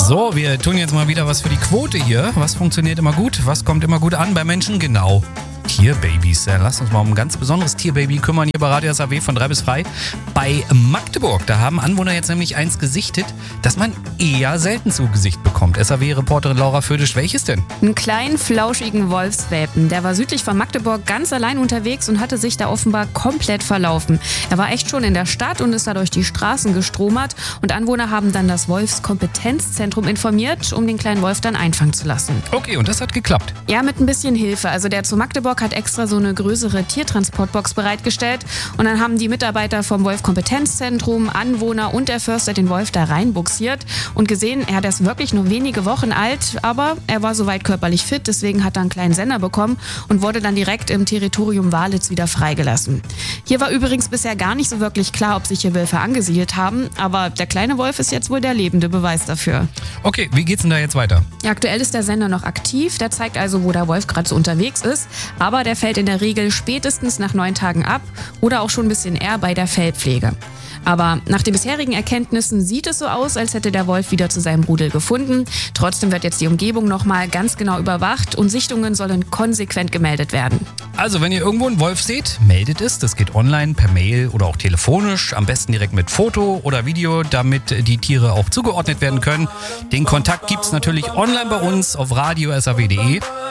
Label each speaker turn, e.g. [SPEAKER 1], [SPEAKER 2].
[SPEAKER 1] So, wir tun jetzt mal wieder was für die Quote hier. Was funktioniert immer gut? Was kommt immer gut an bei Menschen? Genau. Tierbabys. Lasst uns mal um ein ganz besonderes Tierbaby kümmern hier bei Radio SAW von 3 bis 3 bei Magdeburg. Da haben Anwohner jetzt nämlich eins gesichtet, das man eher selten zu Gesicht bekommt. SAW-Reporterin Laura Födisch, welches denn?
[SPEAKER 2] Einen kleinen, flauschigen Wolfswelpen. Der war südlich von Magdeburg ganz allein unterwegs und hatte sich da offenbar komplett verlaufen. Er war echt schon in der Stadt und ist da durch die Straßen gestromert. Und Anwohner haben dann das Wolfskompetenzzentrum informiert, um den kleinen Wolf dann einfangen zu lassen.
[SPEAKER 1] Okay, und das hat geklappt?
[SPEAKER 2] Ja, mit ein bisschen Hilfe. Also der zu Magdeburg hat extra so eine größere Tiertransportbox bereitgestellt. Und dann haben die Mitarbeiter vom Wolfkompetenzzentrum, Anwohner und der Förster den Wolf da reinbuxiert und gesehen, er ist wirklich nur wenige Wochen alt, aber er war soweit körperlich fit, deswegen hat er einen kleinen Sender bekommen und wurde dann direkt im Territorium Walitz wieder freigelassen. Hier war übrigens bisher gar nicht so wirklich klar, ob sich hier Wölfe angesiedelt haben, aber der kleine Wolf ist jetzt wohl der lebende Beweis dafür.
[SPEAKER 1] Okay, wie geht's denn da jetzt weiter?
[SPEAKER 2] Ja, aktuell ist der Sender noch aktiv, der zeigt also, wo der Wolf gerade so unterwegs ist, aber der fällt in der Regel spätestens nach 9 Tagen ab oder auch schon ein bisschen eher bei der Fellpflege. Aber nach den bisherigen Erkenntnissen sieht es so aus, als hätte der Wolf wieder zu seinem Rudel gefunden. Trotzdem wird jetzt die Umgebung nochmal ganz genau überwacht und Sichtungen sollen konsequent gemeldet werden.
[SPEAKER 1] Also, wenn ihr irgendwo einen Wolf seht, meldet es. Das geht online, per Mail oder auch telefonisch. Am besten direkt mit Foto oder Video, damit die Tiere auch zugeordnet werden können. Den Kontakt gibt's natürlich online bei uns auf radio-saw.de.